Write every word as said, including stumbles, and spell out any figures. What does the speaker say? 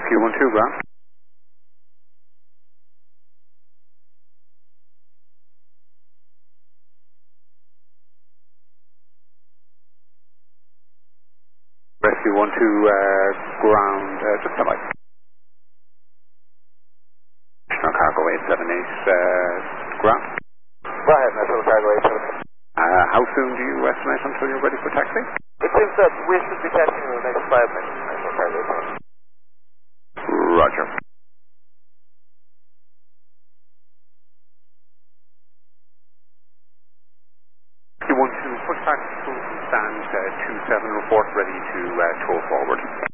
Rescue one two, ground. Rescue one two, uh, ground, uh, just a light. National Cargo eight seven eight, uh, ground. Go ahead, National Cargo eight seven eight. Uh, how soon do you estimate until you're ready for taxi? It seems that we should be catching in the next five minutes, National Cargo eight seven eight. Roger. Rescue one two, push back to stand uh, two seven, report ready to uh, tow forward.